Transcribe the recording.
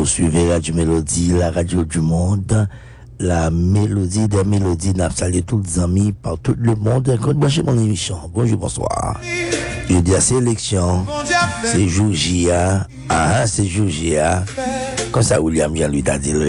Vous suivez Radio Mélodie, la radio du monde, la mélodie des mélodies. N'a salué tous les amis par tout le monde. Quand branchez mon émission. Bonjour, bonsoir. Je dis à sélection, c'est jour J.A. Ah, c'est jour J.A. Comme ça, William vient lui t'a dit le